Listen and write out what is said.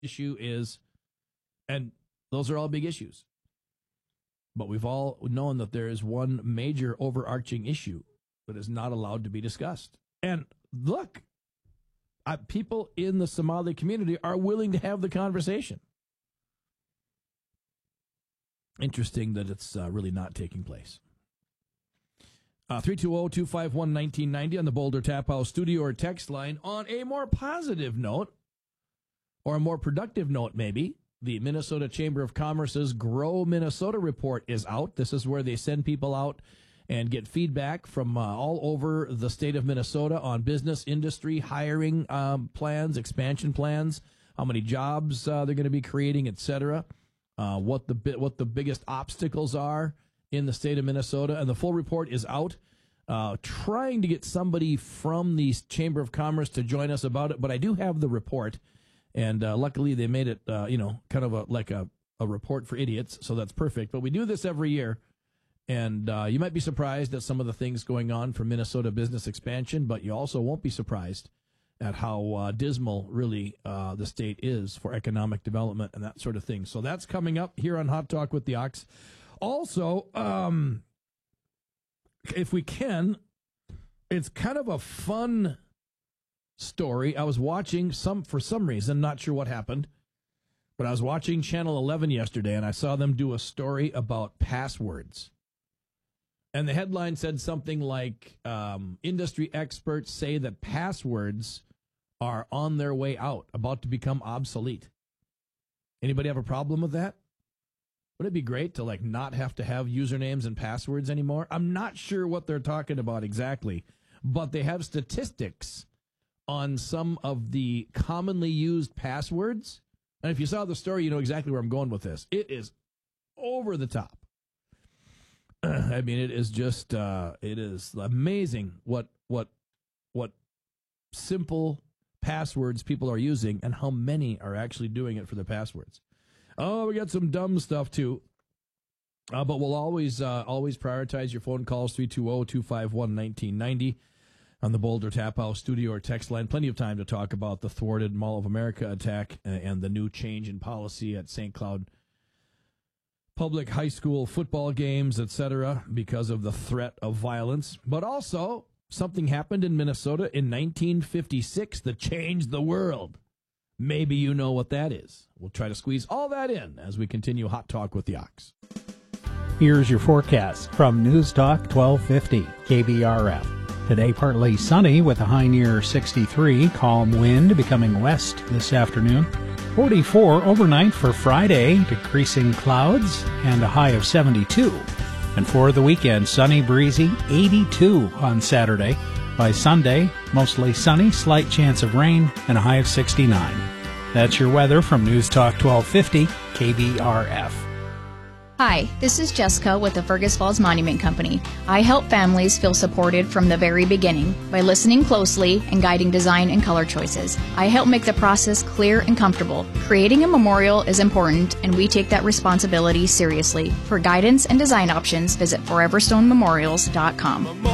issue is, and those are all big issues. But we've all known that there is one major overarching issue that is not allowed to be discussed. And look, people in the Somali community are willing to have the conversation. Interesting that it's really not taking place. 320-251-1990 on the Boulder Tap House studio or text line. On a more positive note, or a more productive note maybe, the Minnesota Chamber of Commerce's Grow Minnesota report is out. This is where they send people out and get feedback from all over the state of Minnesota on business, industry, hiring plans, expansion plans, how many jobs they're going to be creating, etc. What the biggest obstacles are in the state of Minnesota. And the full report is out. Trying to get somebody from the Chamber of Commerce to join us about it, but I do have the report. And luckily they made it, kind of like a report for idiots, so that's perfect. But we do this every year, and you might be surprised at some of the things going on for Minnesota business expansion, but you also won't be surprised at how dismal really the state is for economic development and that sort of thing. So that's coming up here on Hot Talk with the Ox. Also, if we can, it's kind of a fun story. I was watching for some reason, not sure what happened, but I was watching Channel 11 yesterday, and I saw them do a story about passwords. And the headline said something like, industry experts say that passwords are on their way out, about to become obsolete. Anybody have a problem with that? Would it be great to not have to have usernames and passwords anymore? I'm not sure what they're talking about exactly, but they have statistics on some of the commonly used passwords. And if you saw the story, you know exactly where I'm going with this. It is over the top. I mean, it is just, it is amazing what simple passwords people are using and how many are actually doing it for the passwords. Oh, we got some dumb stuff too. But we'll always prioritize your phone calls, 320-251-1990. On the Boulder Tap House studio or text line. Plenty of time to talk about the thwarted Mall of America attack and the new change in policy at St. Cloud public high school football games, etc., because of the threat of violence. But also, something happened in Minnesota in 1956 that changed the world. Maybe you know what that is. We'll try to squeeze all that in as we continue Hot Talk with the Ox. Here's your forecast from News Talk 1250 KBRF. Today, partly sunny with a high near 63, calm wind becoming west this afternoon. 44 overnight for Friday, decreasing clouds, and a high of 72. And for the weekend, sunny, breezy, 82 on Saturday. By Sunday, mostly sunny, slight chance of rain, and a high of 69. That's your weather from News Talk 1250 KBRF. Hi, this is Jessica with the Fergus Falls Monument Company. I help families feel supported from the very beginning by listening closely and guiding design and color choices. I help make the process clear and comfortable. Creating a memorial is important, and we take that responsibility seriously. For guidance and design options, visit foreverstonememorials.com.